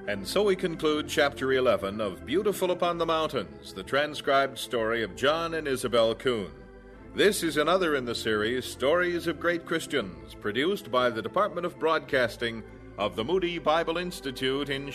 And so we conclude Chapter 11 of Beautiful Upon the Mountains, the transcribed story of John and Isabel Kuhn. This is another in the series, Stories of Great Christians, produced by the Department of Broadcasting of the Moody Bible Institute in